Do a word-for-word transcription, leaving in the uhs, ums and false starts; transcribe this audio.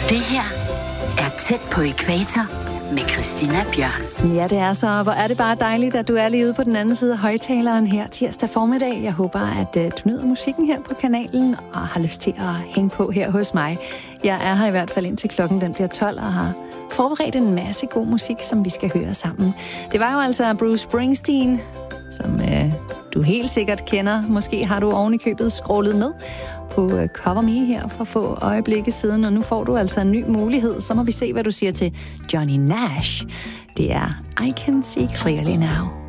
Det her er Tæt på ækvator med Christina Bjørn. Ja, det er så. Hvor er det bare dejligt, at du er lige ude på den anden side af højtaleren her tirsdag formiddag. Jeg håber, at uh, du nyder musikken her på kanalen og har lyst til at hænge på her hos mig. Jeg er her i hvert fald indtil klokken den bliver tolv og har forberedt en masse god musik, som vi skal høre sammen. Det var jo altså Bruce Springsteen, som uh, du helt sikkert kender. Måske har du oven i købet scrollet med på Cover Me her for få øjeblikke siden, og nu får du altså en ny mulighed. Så må vi se, hvad du siger til Johnny Nash. Det er I Can See Clearly Now.